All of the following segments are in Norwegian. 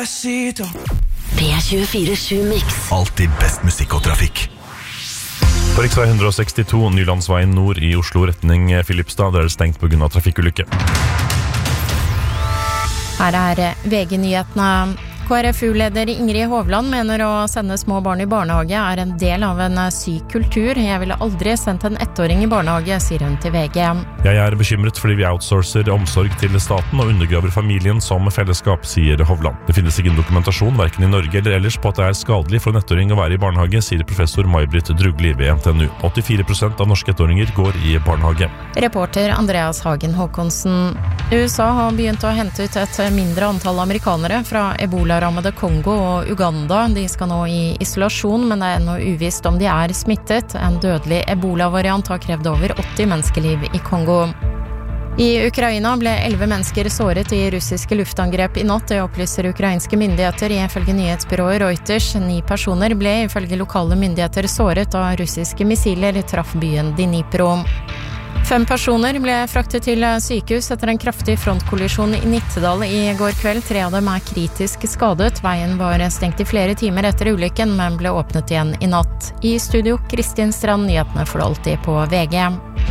P24 Mix. Alltid best musikk og trafikk. På riksvei 162 Nylandsveien nord i Oslo retning Filipstad, der det stengt på grunn av trafikkulykke. Her VG-nyhetene. KrFU-leder Ingrid Hovland mener å sende små barn i barnehage en del av en syk kultur. Jeg ville aldri sendt en 1-åring i barnehage, sier hun til VG. Jeg bekymret fordi vi outsourcer omsorg til staten og undergraver familien som fellesskap, sier Hovland. Det finnes ingen dokumentasjon, hverken i Norge eller ellers, på at det skadelig for en 1-åring å være i barnehage, sier professor May-Britt Drugli ved NTNU. 84% av norske 1-åringer går i barnehage. Reporter Andreas Hagen Håkonsen. USA har begynt å hente ut et mindre antall amerikanere fra Ebola-rammede Kongo og Uganda. De skal nå i isolasjon, men det ennå uvisst om de smittet. En dødelig Ebola-variant har krevd over 80 menneskeliv i Kongo. I Ukraina ble 11 mennesker såret i russiske luftangrep i natt. Det opplyser ukrainske myndigheter ifølge nyhetsbyrået Reuters. 9 personer ble ifølge lokale myndigheter såret da russiske missiler traff byen Dnipro. 5 personer ble fraktet til sykehus etter en kraftig frontkollisjon i Nittedal i går kveld. 3 av dem kritisk skadet. Veien var stengt i flere timer etter ulykken, men ble åpnet igjen i natt. I studio, Kristin Strand, nyhetene for alltid på VG.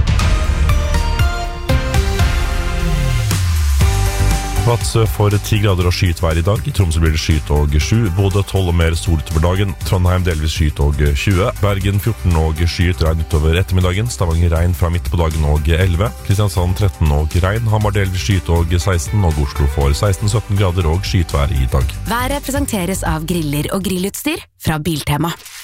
Vadsø får 10 grader og skyet vær i dag. I Tromsø blir det skyet og 7. Bodø 12 og mer sol utover dagen. Trondheim delvis skyet og 20. Bergen 14 og skyet, regn utover ettermiddagen. Stavanger regn fra midt på dagen og 11. Kristiansand 13 og regn. Hamar delvis skyet og 16. Og Oslo får 16-17 grader og skyet vær i dag. Været presenteres av griller og grillutstyr fra Biltema.